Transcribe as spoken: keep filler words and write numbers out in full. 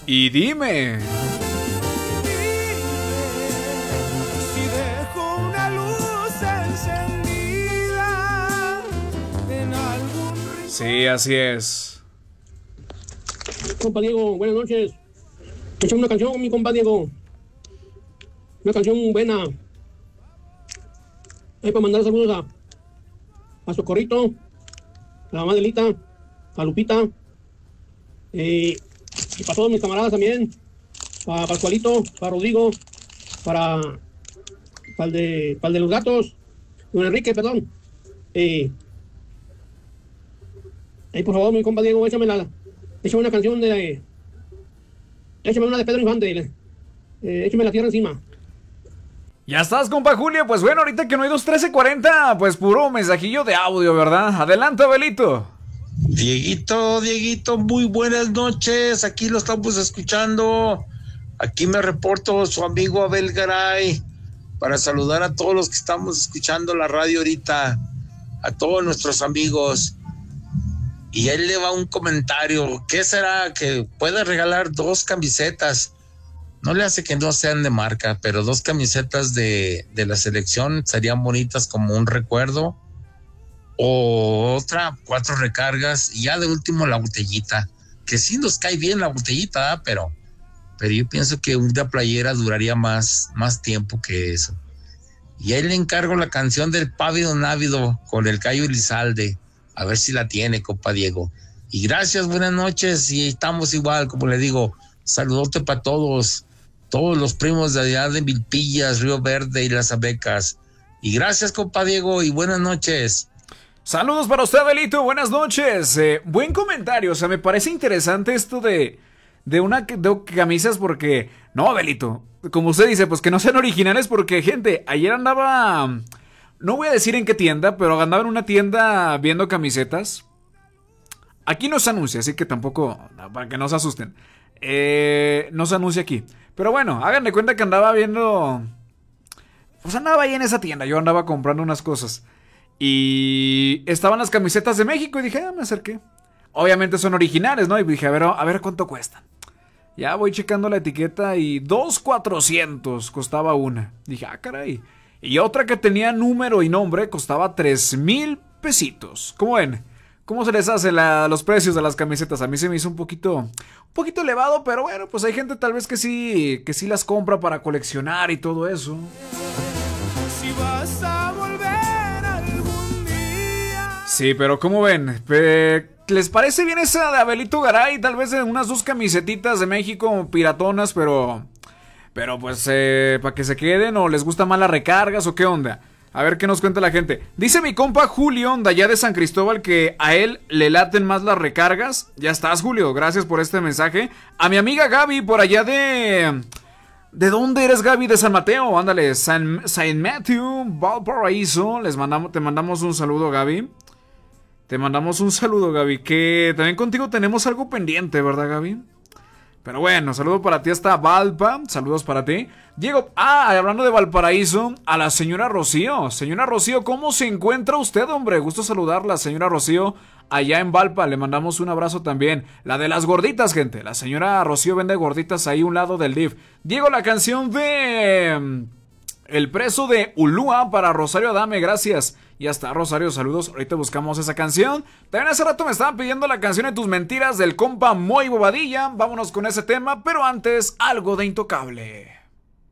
Y dime. Si dejo una luz encendida en algún rincón. Sí, así es. Compa Diego, buenas noches. Échame una canción, mi compa Diego. Una canción buena. Hay para mandar saludos a, a Socorrito, a la mamá de Lita, a Lupita, eh, y para todos mis camaradas también, para Pascualito, para Rodrigo, para, para, el, de, para el de los gatos, don Enrique, perdón. Eh, eh, por favor, mi compa Diego, échame, la, échame una canción de... Échame una de Pedro Infante, eh, échame La Tierra Encima. Ya estás, compa Julio. Pues bueno, ahorita que no hay dos trece cuarenta, pues puro mensajillo de audio, ¿verdad? Adelante, Abelito. Dieguito, Dieguito, muy buenas noches. Aquí lo estamos escuchando. Aquí me reporto su amigo Abel Garay para saludar a todos los que estamos escuchando la radio ahorita, a todos nuestros amigos. Y él le va un comentario. ¿Qué será? Que puede regalar dos camisetas. No le hace que no sean de marca, pero dos camisetas de, de la selección serían bonitas como un recuerdo. O otra, cuatro recargas. Y ya de último la botellita. Que sí nos cae bien la botellita, ¿eh? pero, pero yo pienso que una playera duraría más, más tiempo que eso. Y ahí le encargo la canción del Pávido Návido con el Cayo Elizalde. A ver si la tiene, compa Diego. Y gracias, buenas noches. Y estamos igual, como le digo, saludote para todos. Todos los primos de allá de Milpillas, Río Verde y Las Abecas. Y gracias, compa Diego, y buenas noches. Saludos para usted, Abelito, buenas noches. Eh, buen comentario, o sea, me parece interesante esto de, de una de camisas porque... No, Abelito, como usted dice, pues que no sean originales porque, gente, ayer andaba... No voy a decir en qué tienda, pero andaba en una tienda viendo camisetas. Aquí no se anuncia, así que tampoco, para que no se asusten. Eh, no se anuncia aquí. Pero bueno, háganle cuenta que andaba viendo... Pues andaba ahí en esa tienda, yo andaba comprando unas cosas. Y estaban las camisetas de México y dije, ah, me acerqué. Obviamente son originales, ¿no? Y dije, a ver, a ver cuánto cuestan. Ya voy checando la etiqueta y dos mil cuatrocientos costaba una. Dije, ah, caray. Y otra que tenía número y nombre costaba tres mil pesitos. ¿Cómo ven? ¿Cómo se les hace la, los precios de las camisetas? A mí se me hizo un poquito, un poquito elevado, pero bueno, pues hay gente tal vez que sí, que sí las compra para coleccionar y todo eso. Si vas a volver algún día. Sí, pero ¿cómo ven? Pe- ¿Les parece bien esa de Abelito Garay? Tal vez en unas dos camisetitas de México piratonas, pero... Pero pues, eh, para que se queden, o les gustan más las recargas, o qué onda. A ver qué nos cuenta la gente. Dice mi compa Julio, de allá de San Cristóbal, que a él le laten más las recargas. Ya estás, Julio, gracias por este mensaje. A mi amiga Gaby, por allá de... ¿De dónde eres, Gaby? De San Mateo, ándale, San, Saint Matthew, Valparaíso. Les mandamos, te mandamos un saludo, Gaby. Te mandamos un saludo, Gaby. Que también contigo tenemos algo pendiente, ¿verdad, Gaby? Pero bueno, saludo para ti hasta Valpa. Saludos para ti. Diego, ah, hablando de Valparaíso, a la señora Rocío. Señora Rocío, ¿cómo se encuentra usted, hombre? Gusto saludarla, señora Rocío, allá en Valpa. Le mandamos un abrazo también. La de las gorditas, gente. La señora Rocío vende gorditas ahí a un lado del D I F. Diego, la canción de... El preso de Ulúa para Rosario Adame, gracias. Ya está, Rosario, saludos. Ahorita buscamos esa canción. También hace rato me estaban pidiendo la canción de Tus Mentiras del compa Moy Bobadilla. Vámonos con ese tema, pero antes, algo de Intocable.